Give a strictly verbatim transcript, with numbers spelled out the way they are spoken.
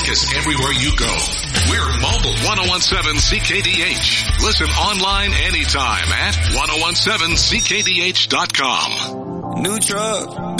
take us everywhere you go. We're Mobile ten seventeen C K D H. Listen online anytime at ten seventeen C K D H dot com. New truck.